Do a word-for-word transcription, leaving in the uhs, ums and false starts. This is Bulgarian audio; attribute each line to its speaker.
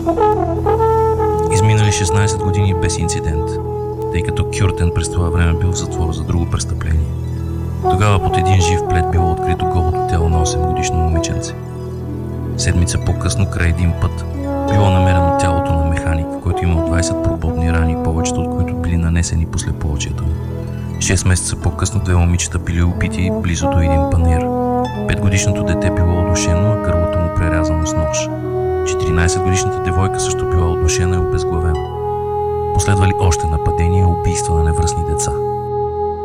Speaker 1: Изминали шестнайсет години без инцидент, тъй като Кюртен през това време бил в затвора за друго престъпление. Тогава под един жив плет било открито голото тело на осем годишно момиченце. Седмица по-късно край един път било намерено тялото на механик, който имал двайсет прободни рани, повечето от които били нанесени по слепоочието му. Шест месеца по-късно две момичета били убити близо до един панаир. Петгодишното дете било удушено, а гърлото му прерязано с нож. четиринайсетгодишната девойка също била удушена и обезглавена. Последвали още нападения и убийства на невръстни деца.